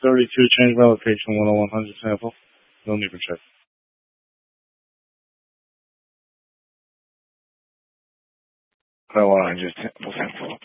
32, change my location, 10100 sample. No need for check. I want to just sample.